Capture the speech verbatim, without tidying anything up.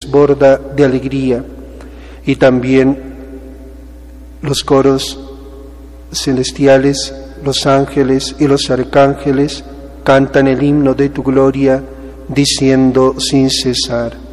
desborda de alegría, y también los coros celestiales, los ángeles y los arcángeles cantan el himno de tu gloria, diciendo sin cesar: